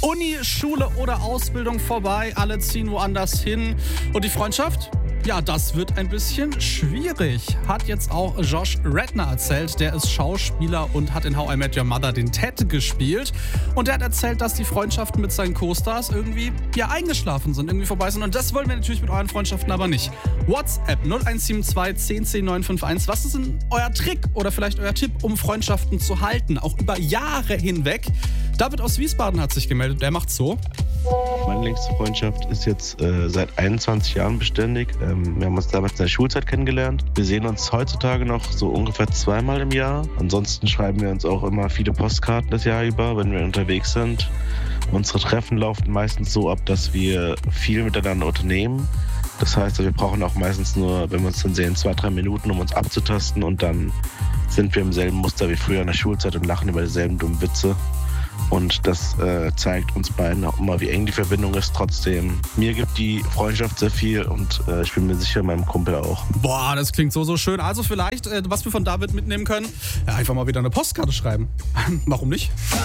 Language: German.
Uni, Schule oder Ausbildung vorbei, alle ziehen woanders hin. Und die Freundschaft? Ja, das wird ein bisschen schwierig, hat jetzt auch Josh Radnor erzählt. Der ist Schauspieler und hat in How I Met Your Mother den Ted gespielt. Und der hat erzählt, dass die Freundschaften mit seinen Co-Stars irgendwie eingeschlafen sind, irgendwie vorbei sind. Und das wollen wir natürlich mit euren Freundschaften aber nicht. WhatsApp 0172 10 10 951. Was ist denn euer Trick oder vielleicht euer Tipp, um Freundschaften zu halten, auch über Jahre hinweg? David aus Wiesbaden hat sich gemeldet. Der macht so. Meine längste Freundschaft ist jetzt seit 21 Jahren beständig. Wir haben uns damals in der Schulzeit kennengelernt. Wir sehen uns heutzutage noch so ungefähr 2-mal im Jahr. Ansonsten schreiben wir uns auch immer viele Postkarten das Jahr über, wenn wir unterwegs sind. Unsere Treffen laufen meistens so ab, dass wir viel miteinander unternehmen. Das heißt, wir brauchen auch meistens nur, wenn wir uns dann sehen, 2-3 Minuten, um uns abzutasten. Und dann sind wir im selben Muster wie früher in der Schulzeit und lachen über dieselben dummen Witze. Und das zeigt uns beiden auch immer, wie eng die Verbindung ist. Trotzdem, mir gibt die Freundschaft sehr viel und ich bin mir sicher, meinem Kumpel auch. Boah, das klingt so schön. Also vielleicht, was wir von David mitnehmen können, einfach mal wieder eine Postkarte schreiben. Warum nicht?